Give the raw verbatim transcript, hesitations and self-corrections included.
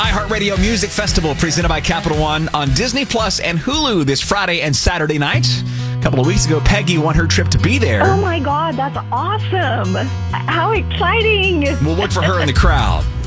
iHeartRadio Music Festival presented by Capital One on Disney Plus and Hulu this Friday and Saturday night. A couple of weeks ago, Peggy won her trip to be there. Oh my God, that's awesome. How exciting. We'll look for her in the crowd.